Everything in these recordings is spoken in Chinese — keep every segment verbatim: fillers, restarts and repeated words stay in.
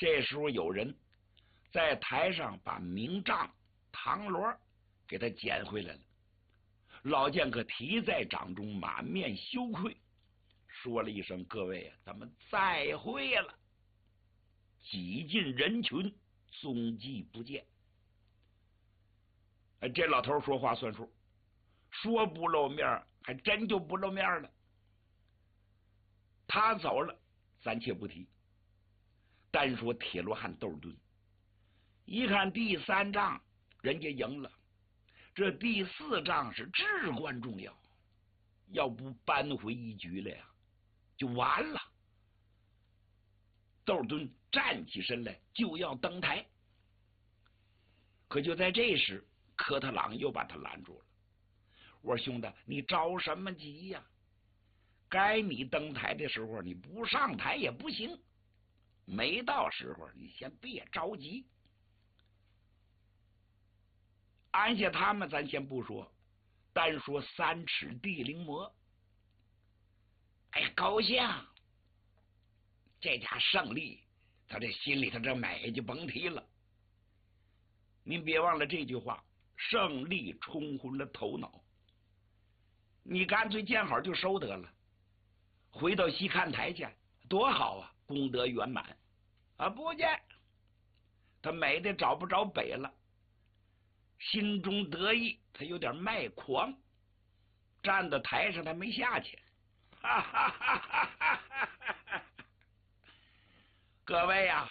这时候有人在台上把名杖唐锣给他捡回来了。老剑客提在掌中，满面羞愧，说了一声：“各位啊，咱们再会了。”挤进人群，踪迹不见。哎，这老头说话算数，说不露面还真就不露面了。他走了，暂且不提。单说铁罗汉窦敦，一看第三仗人家赢了，这第四仗是至关重要，要不扳回一局了呀，就完了。窦敦站起身来就要登台，可就在这时，科特朗又把他拦住了。我说：“兄弟，你着什么急呀？该你登台的时候，你不上台也不行。没到时候，你先别着急。按下他们，咱先不说，单说三尺地灵魔。哎，高兴，这家胜利，他这心里头这美就甭提了。您别忘了这句话：胜利冲昏了头脑。你干脆见好就收得了，回到西看台去，多好啊，功德圆满啊！不见他美的找不着北了，心中得意，他有点卖狂，站在台上他没下去。哈哈哈哈哈哈！各位呀、啊，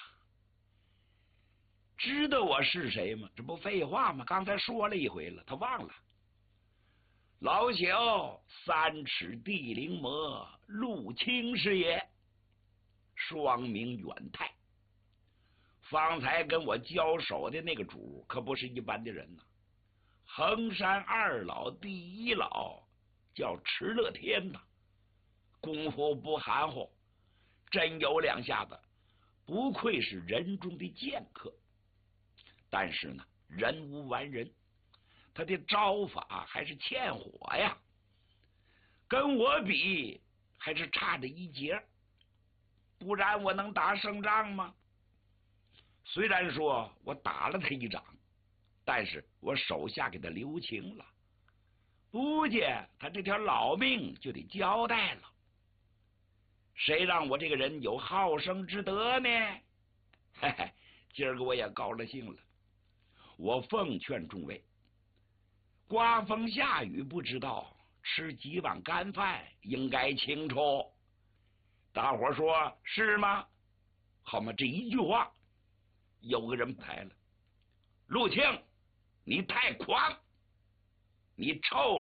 知道我是谁吗？这不废话吗？刚才说了一回了，他忘了。老朽三尺地灵魔陆青是也，双名远泰。方才跟我交手的那个主可不是一般的人呐、啊，衡山二老第一老叫池乐天呐，功夫不含糊，真有两下子，不愧是人中的剑客。但是呢，人无完人，他的招法还是欠火呀，跟我比还是差着一截，不然我能打胜仗吗？虽然说我打了他一掌，但是我手下给他留情了，不介他这条老命就得交代了。谁让我这个人有好生之德呢？嘿嘿，今儿个我也高了兴了。我奉劝众位，刮风下雨不知道，吃几碗干饭应该清楚。大伙说是吗？好吗？这一句话，有个人抬了：陆青，你太狂，你臭